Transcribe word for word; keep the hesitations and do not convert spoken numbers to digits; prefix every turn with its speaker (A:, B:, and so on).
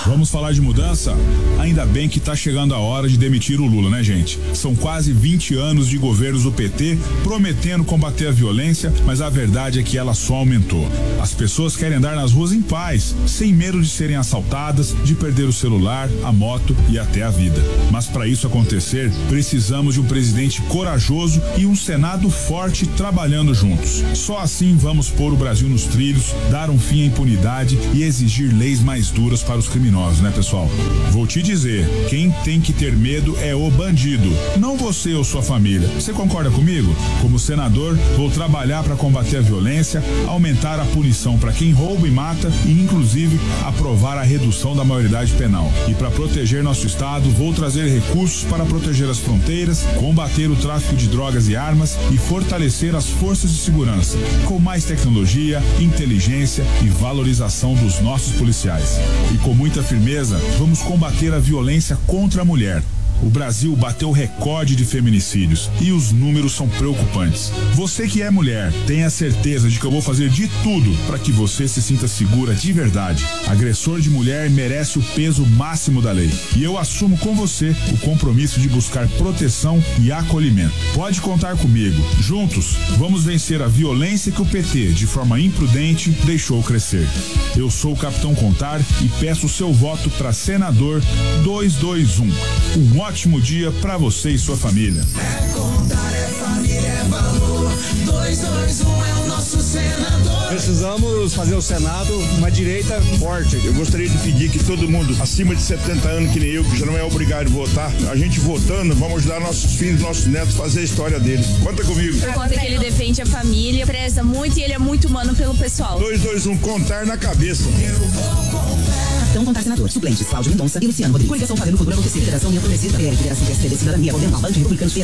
A: Vamos falar de mudança? Ainda bem que tá chegando a hora de demitir o Lula, né, gente? São quase vinte anos de governos do P T prometendo combater a violência, mas a verdade é que ela só aumentou. As pessoas querem andar nas ruas em paz, sem medo de serem assaltadas, de perder o celular, a moto e até a vida. Mas para isso acontecer, precisamos de um presidente corajoso e um Senado forte trabalhando juntos. Só assim vamos pôr o Brasil nos trilhos, dar um fim à impunidade e exigir leis mais duras para os criminosos, né, pessoal? Vou te dizer, quem tem que ter medo é o bandido, não você ou sua família. Você concorda comigo? Como senador, vou trabalhar para combater a violência, aumentar a punição para quem rouba e mata e, inclusive, aprovar a redução da maioridade penal. E para proteger nosso estado, vou trazer recursos para proteger as fronteiras, combater o tráfico de drogas e armas e fortalecer as forças de segurança, com mais tecnologia, inteligência e valorização dos nossos policiais. E com muita firmeza, vamos combater a violência contra a mulher. O Brasil bateu recorde de feminicídios e os números são preocupantes. Você que é mulher, tenha certeza de que eu vou fazer de tudo para que você se sinta segura de verdade. Agressor de mulher merece o peso máximo da lei. E eu assumo com você o compromisso de buscar proteção e acolhimento. Pode contar comigo. Juntos, vamos vencer a violência que o P T, de forma imprudente, deixou crescer. Eu sou o Capitão Contar e peço o seu voto para senador dois dois um. Um ótimo dia para você e sua família.
B: É Contar, é família, é valor. dois dois um é o nosso senador.
C: Precisamos fazer o Senado uma direita forte.
D: Eu gostaria de pedir que todo mundo acima de setenta anos, que nem eu, que já não é obrigado a votar, a gente votando, vamos ajudar nossos filhos, nossos netos a fazer a história deles. Conta comigo.
E: Por conta que ele defende a família, preza muito e ele é muito humano pelo pessoal.
D: dois dois um, contar na cabeça.
B: Eu vou contar.
F: Capitão Contar senador. Suplentes, Cláudio Mendonça e Luciano Rodrigues. Coligação Fazendo Futuro Acontecer. Federação União Progressista, P L, Federação P S P B, Cidadania, Podemos, Bando Republicanos, P S